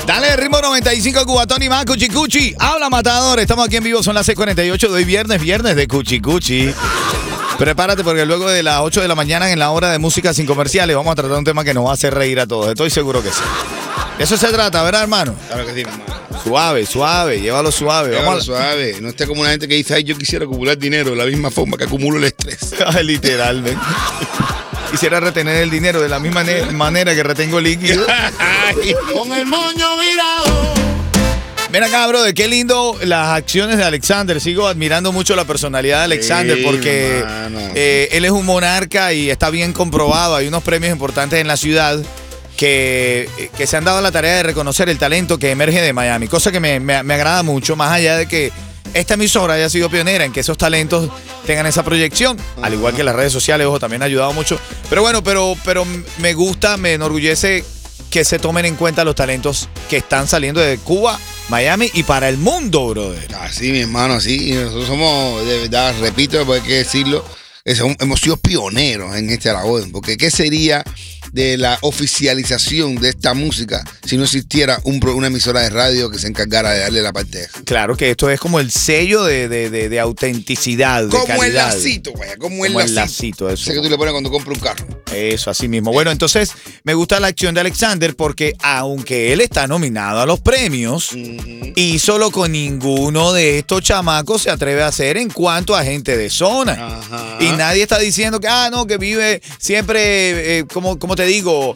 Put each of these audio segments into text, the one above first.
Dale, ritmo 95, Cubatón y más, Cuchi Cuchi. Habla, matador. Estamos aquí en vivo, son las 6:48 de hoy, viernes de Cuchi Cuchi. Prepárate porque luego de las 8 de la mañana en la hora de música sin comerciales vamos a tratar un tema que nos va a hacer reír a todos. Estoy seguro que sí. De eso se trata, ¿verdad, hermano? Claro que sí, hermano. Suave, llévalo suave. Llévalo suave. No esté como una gente que dice, ay, yo quisiera acumular dinero de la misma forma que acumulo el estrés. Literalmente. Quisiera retener el dinero de la misma manera que retengo líquido. Con el moño virado. Ven acá, brother, qué lindo las acciones de Alexander. Sigo admirando mucho la personalidad de Alexander porque él es un monarca y está bien comprobado. Hay unos premios importantes en la ciudad que se han dado la tarea de reconocer el talento que emerge de Miami, cosa que me agrada mucho, más allá de que esta emisora haya sido pionera en que esos talentos tengan esa proyección, al igual que las redes sociales, ojo, también ha ayudado mucho. Pero bueno, pero me gusta, me enorgullece que se tomen en cuenta los talentos que están saliendo de Cuba, Miami y para el mundo, brother. Así, mi hermano, así. Nosotros somos, de verdad, repito, porque hay que decirlo, hemos sido pioneros en este labor. Porque ¿qué sería de la oficialización de esta música si no existiera una emisora de radio que se encargara de darle la parte de eso? Claro que esto es como el sello de autenticidad, de como calidad. El lacito, güey. Como el lacito. Eso. Ese que tú le pones cuando compras un carro. Eso, así mismo. Bueno, entonces me gusta la acción de Alexander porque aunque él está nominado a los premios, hizo lo que ninguno de estos chamacos se atreve a hacer en cuanto a gente de zona. Ajá. Y nadie está diciendo que, no, que vive siempre, como te digo,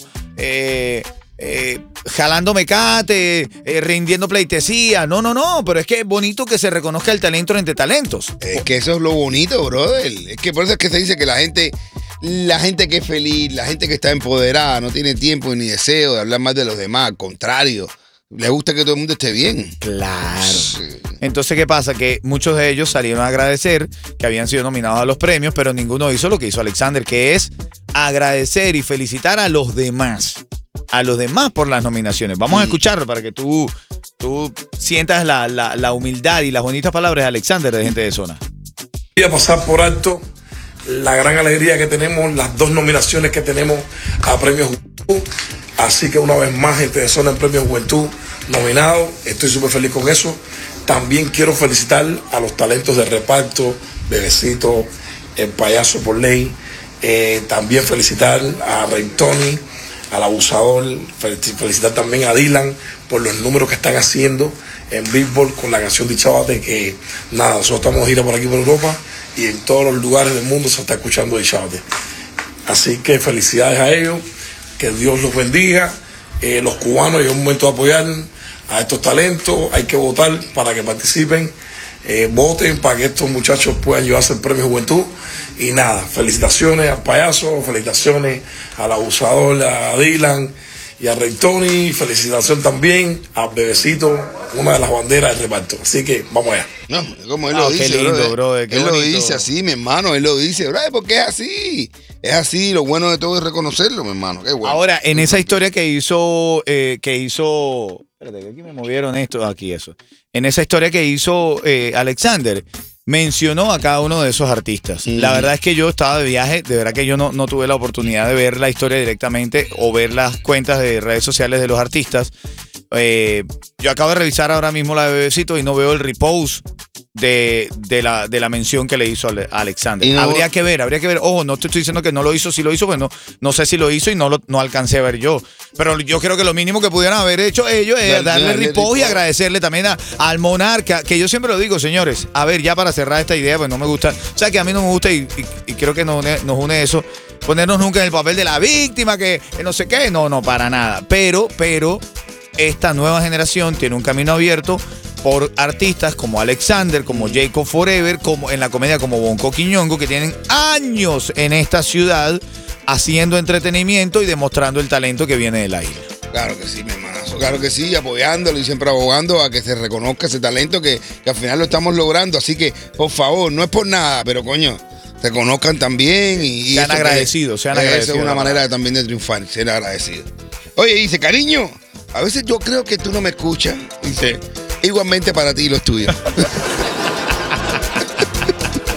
jalando mecate, rindiendo pleitesía. No, pero es que es bonito que se reconozca el talento entre talentos. Es que eso es lo bonito, brother. Es que por eso es que se dice que la gente que es feliz, la gente que está empoderada, no tiene tiempo ni deseo de hablar más de los demás. Al contrario, le gusta que todo el mundo esté bien. Claro. Sí. Entonces, ¿qué pasa? Que muchos de ellos salieron a agradecer que habían sido nominados a los premios, pero ninguno hizo lo que hizo Alexander, que es agradecer y felicitar a los demás. A los demás por las nominaciones. Vamos a escucharlo para que tú sientas la humildad y las bonitas palabras de Alexander de Gente de Zona. Voy a pasar por alto la gran alegría que tenemos, las 2 nominaciones que tenemos a Premio Juventud. Así que una vez más, Gente de Zona en Premio Juventud nominado. Estoy súper feliz con eso. También quiero felicitar a los talentos de reparto, Bebecito, el payaso por ley. También felicitar a Ray Tony, al abusador. Felicitar también a Dylan por los números que están haciendo en Billboard con la canción de Chavate, que nada, nosotros estamos de gira por aquí por Europa y en todos los lugares del mundo se está escuchando de Chavate. Así que felicidades a ellos, que Dios los bendiga. Los cubanos, llegó un momento de apoyar a estos talentos, hay que votar para que participen, voten para que estos muchachos puedan llevarse el Premio Juventud. Y nada, felicitaciones al payaso, felicitaciones al abusador, a Dylan y a Ray Tony, felicitación también a Bebecito, una de las banderas del reparto. Así que vamos allá. No, como él lo dice, qué lindo, brother, qué él bonito. lo dice así, mi hermano, él lo dice, brother, porque es así. Es así, lo bueno de todo es reconocerlo, mi hermano. Qué bueno. Ahora, en esa historia que hizo, espérate, que aquí me movieron esto, aquí eso. En esa historia que hizo Alexander, mencionó a cada uno de esos artistas. La verdad es que yo estaba de viaje, de verdad que yo no tuve la oportunidad de ver la historia directamente o ver las cuentas de redes sociales de los artistas. Yo acabo de revisar ahora mismo la de Bebecito y no veo el repost de la mención que le hizo a Alexander. No, habría que ver. Ojo, no te estoy diciendo que no lo hizo, si lo hizo, pues no sé si lo hizo y no alcancé a ver yo. Pero yo creo que lo mínimo que pudieran haber hecho ellos es darle repost y agradecerle también al monarca, que yo siempre lo digo, señores. A ver, ya para cerrar esta idea, pues no me gusta. O sea, que a mí no me gusta y creo que nos une eso. Ponernos nunca en el papel de la víctima, que no sé qué. No, para nada. Pero esta nueva generación tiene un camino abierto por artistas como Alexander, como Jacob Forever, como en la comedia como Bonco Quiñongo, que tienen años en esta ciudad haciendo entretenimiento y demostrando el talento que viene de la isla. Claro que sí, mi hermanazo. Claro que sí, apoyándolo y siempre abogando a que se reconozca ese talento que al final lo estamos logrando. Así que, por favor, no es por nada, pero coño, reconozcan también y sean agradecidos. Esa es una manera también de triunfar, ser agradecido. Oye, dice, cariño, a veces yo creo que tú no me escuchas. Dice, igualmente para ti los tuyos.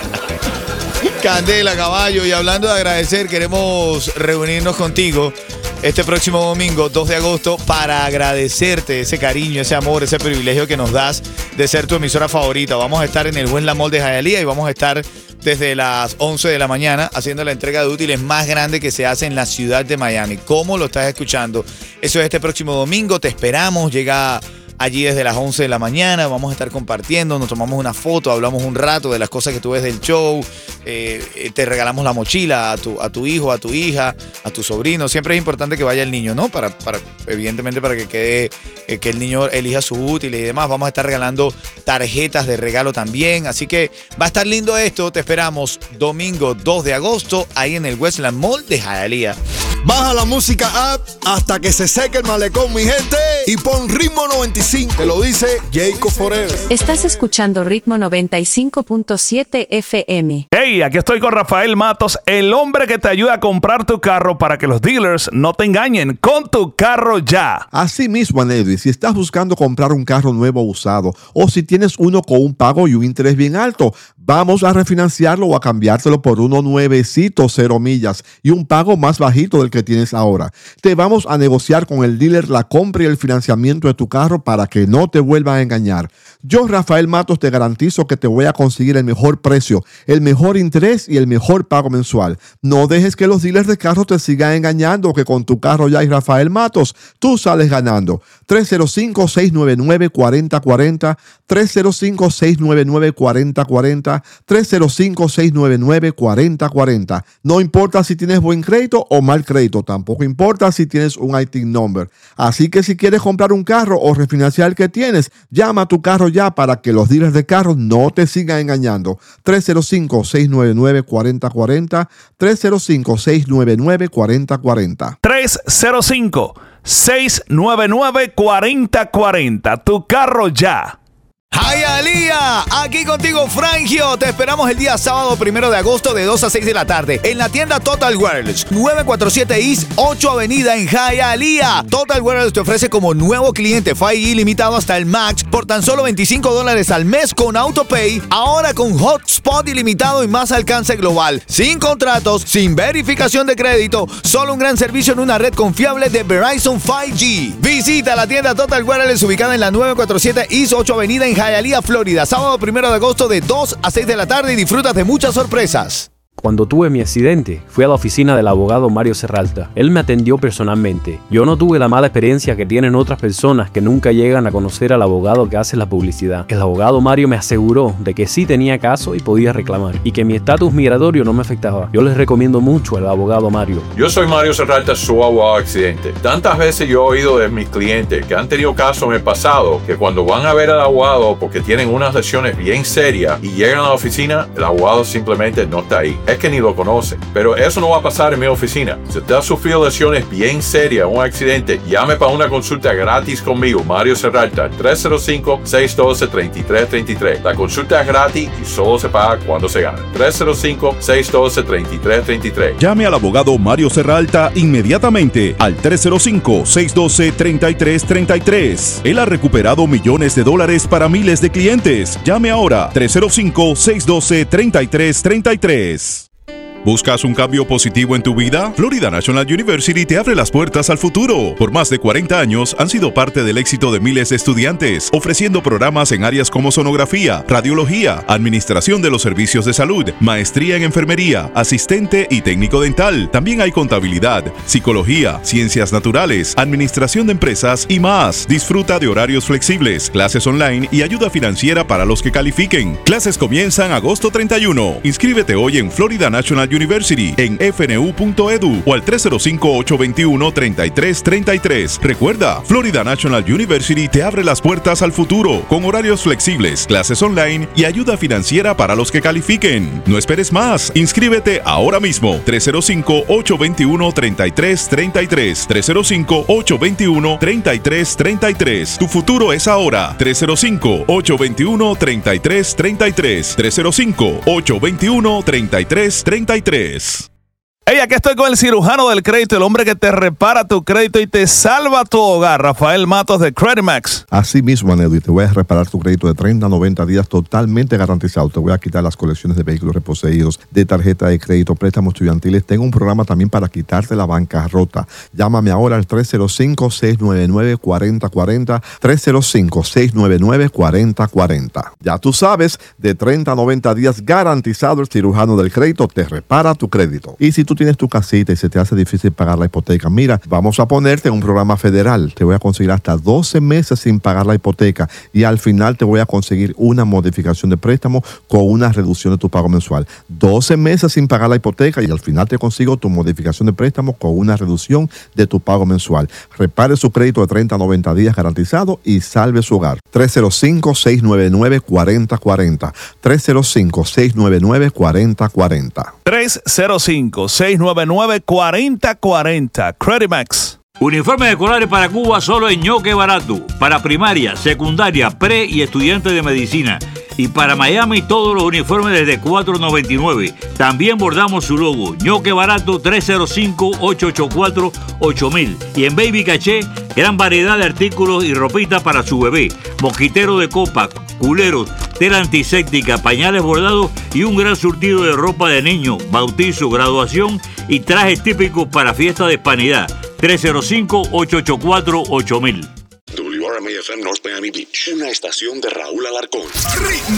Candela, caballo, y hablando de agradecer, queremos reunirnos contigo este próximo domingo, 2 de agosto, para agradecerte ese cariño, ese amor, ese privilegio que nos das de ser tu emisora favorita. Vamos a estar en el Westland Mall de Hialeah y vamos a estar desde las 11 de la mañana haciendo la entrega de útiles más grande que se hace en la ciudad de Miami. ¿Cómo lo estás escuchando? Eso es este próximo domingo, te esperamos, llega allí desde las 11 de la mañana, vamos a estar compartiendo, nos tomamos una foto, hablamos un rato de las cosas que tú ves del show, te regalamos la mochila a tu hijo, a tu hija, a tu sobrino. Siempre es importante que vaya el niño, ¿no? Evidentemente para que quede, que el niño elija sus útiles y demás. Vamos a estar regalando tarjetas de regalo también, así que va a estar lindo esto. Te esperamos domingo 2 de agosto ahí en el Westland Mall de Hialeah. Baja la música app hasta que se seque el malecón, mi gente, y pon Ritmo 95, te lo dice Jacob Forever. Estás escuchando Ritmo 95.7 FM. Hey, aquí estoy con Rafael Matos, el hombre que te ayuda a comprar tu carro para que los dealers no te engañen con tu carro ya. Así mismo, Anedri, si estás buscando comprar un carro nuevo o usado, o si tienes uno con un pago y un interés bien alto, vamos a refinanciarlo o a cambiártelo por uno nuevecito, 0 millas, y un pago más bajito del que tienes ahora. Te vamos a negociar con el dealer la compra y el financiamiento de tu carro para que no te vuelvan a engañar. Yo, Rafael Matos, te garantizo que te voy a conseguir el mejor precio, el mejor interés y el mejor pago mensual. No dejes que los dealers de carros te sigan engañando, que con tu carro ya y Rafael Matos, tú sales ganando. 305-699-4040, 305-699-4040, 305-699-4040. No importa si tienes buen crédito o mal crédito, tampoco importa si tienes un IT number. Así que si quieres comprar un carro o refinanciar el que tienes, llama a tu carro ya para que los dealers de carros no te sigan engañando. 305-699-4040, 305-699-4040. 305-699-4040. Tu carro ya. Hialeah, aquí contigo Frangio. Te esperamos el día sábado 1 de agosto de 2 a 6 de la tarde en la tienda Total Wireless, 947 East 8 Avenida en Hialeah. Total Wireless te ofrece como nuevo cliente 5G ilimitado hasta el max por tan solo $25 al mes con AutoPay, ahora con hotspot ilimitado y más alcance global, sin contratos, sin verificación de crédito, solo un gran servicio en una red confiable de Verizon 5G. Visita la tienda Total Wireless ubicada en la 947 East 8 Avenida en Hialeah, Florida, sábado 1 de agosto de 2 a 6 de la tarde y disfrutas de muchas sorpresas. Cuando tuve mi accidente, fui a la oficina del abogado Mario Serralta. Él me atendió personalmente. Yo no tuve la mala experiencia que tienen otras personas que nunca llegan a conocer al abogado que hace la publicidad. El abogado Mario me aseguró de que sí tenía caso y podía reclamar, y que mi estatus migratorio no me afectaba. Yo les recomiendo mucho al abogado Mario. Yo soy Mario Serralta, su abogado de accidente. Tantas veces yo he oído de mis clientes que han tenido casos en el pasado, que cuando van a ver al abogado porque tienen unas lesiones bien serias y llegan a la oficina, el abogado simplemente no está ahí. Es que ni lo conocen. Pero eso no va a pasar en mi oficina. Si usted ha sufrido lesiones bien serias, un accidente, llame para una consulta gratis conmigo, Mario Serralta, 305-612-3333. La consulta es gratis y solo se paga cuando se gana. 305-612-3333. Llame al abogado Mario Serralta inmediatamente al 305-612-3333. Él ha recuperado millones de dólares para miles de clientes. Llame ahora, 305-612-3333. ¿Buscas un cambio positivo en tu vida? Florida National University te abre las puertas al futuro. Por más de 40 años han sido parte del éxito de miles de estudiantes, ofreciendo programas en áreas como sonografía, radiología, administración de los servicios de salud, maestría en enfermería, asistente y técnico dental. También hay contabilidad, psicología, ciencias naturales, administración de empresas y más. Disfruta de horarios flexibles, clases online y ayuda financiera para los que califiquen. Clases comienzan agosto 31. Inscríbete hoy en Florida National University en fnu.edu o al 305-821-3333. Recuerda, Florida National University te abre las puertas al futuro con horarios flexibles, clases online y ayuda financiera para los que califiquen. No esperes más. Inscríbete ahora mismo. 305-821-3333. 305-821-3333. Tu futuro es ahora. 305-821-3333. 305-821-3333. Hey, aquí estoy con el cirujano del crédito, el hombre que te repara tu crédito y te salva tu hogar, Rafael Matos de Credimax. Así mismo, Anelli, te voy a reparar tu crédito de 30 a 90 días totalmente garantizado. Te voy a quitar las colecciones de vehículos reposeídos, de tarjeta de crédito, préstamos estudiantiles. Tengo un programa también para quitarte la bancarrota. Llámame ahora al 305-699-4040, 305-699-4040. Ya tú sabes, de 30 a 90 días garantizado, el cirujano del crédito te repara tu crédito. Y si tú tienes tu casita y se te hace difícil pagar la hipoteca, mira, vamos a ponerte en un programa federal. Te voy a conseguir hasta 12 meses sin pagar la hipoteca y al final te voy a conseguir una modificación de préstamo con una reducción de tu pago mensual. 12 meses sin pagar la hipoteca y al final te consigo tu modificación de préstamo con una reducción de tu pago mensual. Repare su crédito de 30 a 90 días garantizado y salve su hogar. 305-699-4040. 305-699-4040. 305-699-4040. Credimax. Uniformes escolares para Cuba solo en Ñoque Barato. Para primaria, secundaria, pre y estudiantes de medicina. Y para Miami todos los uniformes desde $4.99. También bordamos su logo. Ñoque Barato 305-884-8000. Y en Baby Caché, gran variedad de artículos y ropita para su bebé. Mosquitero de copa, culeros, tela antiséptica, pañales bordados y un gran surtido de ropa de niño, bautizo, graduación y trajes típicos para fiesta de hispanidad. 305-884-8000. WRMA-FM North Miami Beach, una estación de Raúl Alarcón.